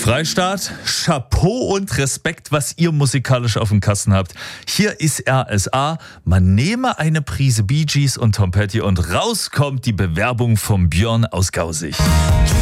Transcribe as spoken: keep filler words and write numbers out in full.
Freistaat, Chapeau und Respekt, was ihr musikalisch auf dem Kasten habt. Hier ist R S A. Man nehme eine Prise Bee Gees und Tom Petty und raus kommt die Bewerbung vom Björn aus Gausig.